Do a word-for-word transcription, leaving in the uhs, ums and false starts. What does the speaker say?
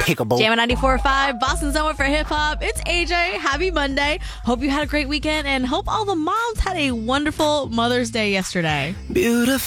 Kickable. Jam ninety-four point five, Boston's Zone for hip hop. It's A J. Happy Monday. Hope you had a great weekend and hope all the moms had a wonderful Mother's Day yesterday. Beautiful.